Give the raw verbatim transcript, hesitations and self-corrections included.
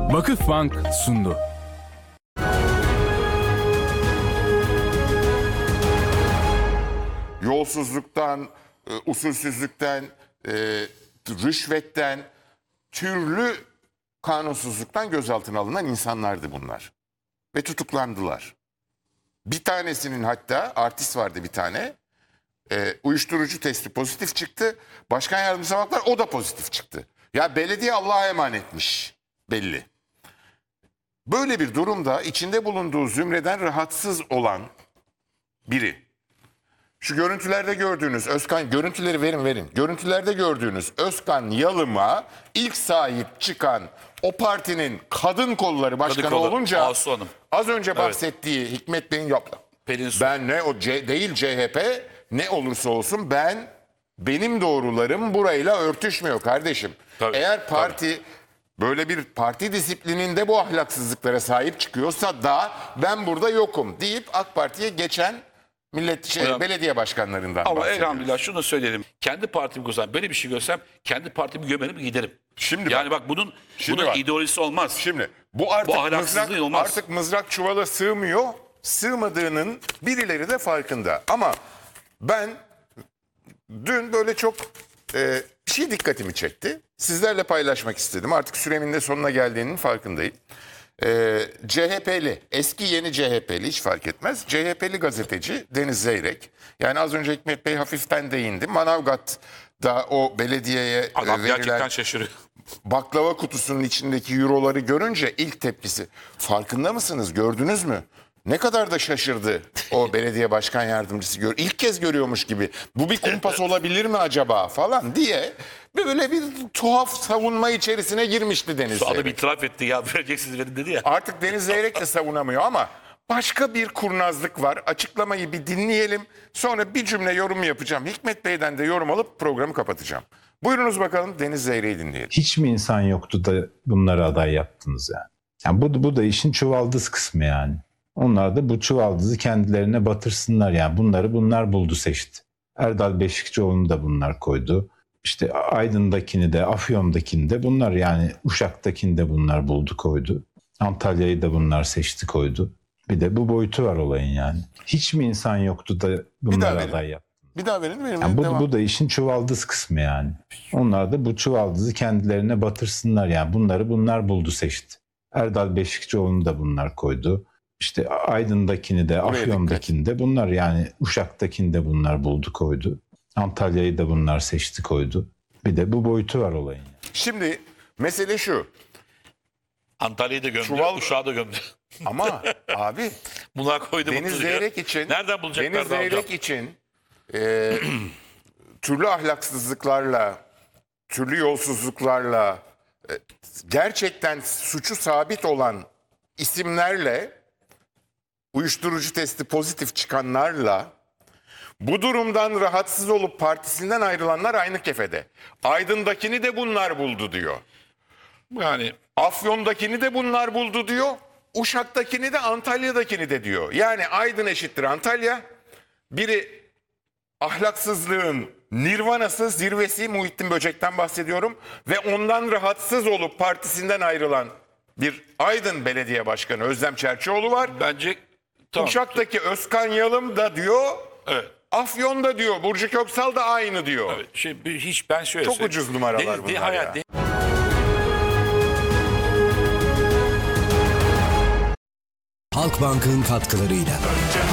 Vakıfbank sundu. Yolsuzluktan, e, usulsüzlükten, e, rüşvetten, türlü kanunsuzluktan gözaltına alınan insanlardı bunlar. Ve tutuklandılar. Bir tanesinin, hatta artist vardı bir tane, e, uyuşturucu testi pozitif çıktı. Başkan yardımcısı baklar, o da pozitif çıktı. Ya belediye Allah'a emanetmiş belli. Böyle bir durumda içinde bulunduğu zümreden rahatsız olan biri, şu görüntülerde gördüğünüz Özkan, görüntüleri verin verin. Görüntülerde gördüğünüz Özkan Yalım'a ilk sahip çıkan o partinin kadın kolları başkanı kolu, olunca Asu Hanım. az önce bahsettiği Hikmet Bey'in yaptı. Pelin Su. Ben ne o C, değil C H P, ne olursa olsun ben, benim doğrularım burayla örtüşmüyor kardeşim. Tabii, Eğer parti böyle bir parti disiplininde bu ahlaksızlıklara sahip çıkıyorsa da ben burada yokum deyip AK Parti'ye geçen millet şey, Hocam, belediye başkanlarından Ama bahsediyoruz. elhamdülillah şunu söyleyelim. Kendi partimi görsem, böyle bir şey görsem kendi partimi gömerim giderim. Şimdi yani bak, bunun Şimdi bunun bak. ideolojisi olmaz. Şimdi bu artık Bu ahlaksızlık mızrak, olmaz. artık mızrak çuvala sığmıyor. Sığmadığının birileri de farkında. Ama ben dün böyle çok e, bir şey dikkatimi çekti. Sizlerle paylaşmak istedim. Artık süremin de sonuna geldiğinin farkındayım. E, C H P'li, eski yeni C H P'li hiç fark etmez. C H P'li gazeteci Deniz Zeyrek. Yani az önce Hikmet Bey hafiften değindi. Manavgat'ta o belediyeye Adam e, verilen gerçekten şaşırıyor. baklava kutusunun içindeki euroları görünce ilk tepkisi, farkında mısınız, gördünüz mü? Ne kadar da şaşırdı o belediye başkan yardımcısı. Gör, ilk kez görüyormuş gibi. Bu bir kumpas olabilir mi acaba falan diye böyle bir tuhaf savunma içerisine girmişti Deniz Adam Zeyrek. itiraf etti ya, vereceksiniz verin dedi ya. Artık Deniz Zeyrek de savunamıyor ama başka bir kurnazlık var. Açıklamayı bir dinleyelim. Sonra bir cümle yorum yapacağım. Hikmet Bey'den de yorum alıp programı kapatacağım. Buyurunuz bakalım, Deniz Zeyrek'i dinleyelim. Hiç mi insan yoktu da bunları aday yaptınız yani? Yani bu, bu da işin çuvaldız kısmı yani. Onlar da bu çuvaldızı kendilerine batırsınlar yani. Bunları bunlar buldu, seçti. Erdal Beşikçioğlu'nu da bunlar koydu. İşte Aydın'dakini de, Afyon'dakini de bunlar, yani Uşak'takini de bunlar buldu, koydu. Antalya'yı da bunlar seçti, koydu. Bir de bu boyutu var olayın yani. Hiç mi insan yoktu da bunları verin. aday yaptı? Bir daha verin. Benim Yani bu, devam. bu da işin çuvaldız kısmı yani. Onlar da bu çuvaldızı kendilerine batırsınlar yani. Bunları bunlar buldu, seçti. Erdal Beşikçioğlu'nu da bunlar koydu. İşte Aydın'dakini de, Afyon'dakini de bunlar, yani Uşak'takini de bunlar buldu, koydu. Antalya'yı da bunlar seçti, koydu. Bir de bu boyutu var olayın. Yani. Şimdi mesele şu. Antalya'yı da gömdü, Çuval- Uşak'ı da gömdü. Ama abi Bunlar koydu. Deniz mutluca. Zeyrek için Nereden bulacaklar Deniz da hocam? Zeyrek için e, türlü ahlaksızlıklarla, türlü yolsuzluklarla, e, gerçekten suçu sabit olan isimlerle, uyuşturucu testi pozitif çıkanlarla, bu durumdan rahatsız olup partisinden ayrılanlar aynı kefede. Aydın'dakini de bunlar buldu diyor. Yani Afyon'dakini de bunlar buldu diyor. Uşak'takini de, Antalya'dakini de diyor. Yani Aydın eşittir Antalya. Biri ahlaksızlığın nirvanası, zirvesi, Muhittin Böcek'ten bahsediyorum. Ve ondan rahatsız olup partisinden ayrılan bir Aydın Belediye Başkanı Özlem Çerçioğlu var. bence tamam. Uşak'taki Özkan Yalım da diyor. Evet. Afyon'da diyor. Burcu Köksal da aynı diyor. Evet, şey, hiç ben şöyle Çok söyleyeyim. ucuz numaralar Deniz- bunlar hayat- ya. Halkbank'ın katkılarıyla.